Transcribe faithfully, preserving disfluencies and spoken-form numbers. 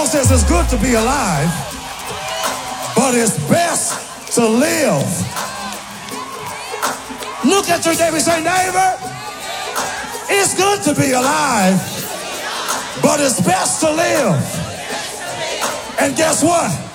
Bible says it's good to be alive, but it's best to live. Look at your neighbor and say, neighbor, it's good to be alive, but it's best to live. And guess what?